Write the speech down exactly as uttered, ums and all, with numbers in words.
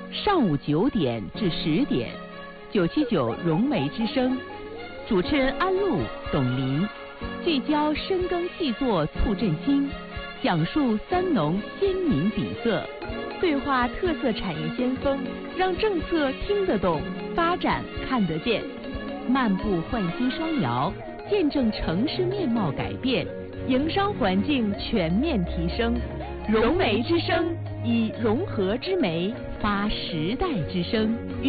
上午九点至十点，九七九融媒之声，主持人安陆、董林，聚焦深耕细作促振兴，讲述三农鲜明底色，对话特色产业先锋，让政策听得懂，发展看得见，漫步焕新双摇，见证城市面貌改变，营商环境全面提升。融媒之声，以融合之媒发时代之声。